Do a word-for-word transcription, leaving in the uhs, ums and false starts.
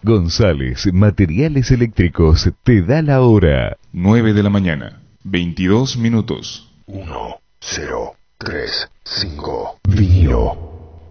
González Materiales Eléctricos te da la hora. nueve de la mañana, veintidós minutos. uno, cero, tres, cinco. Vinilo.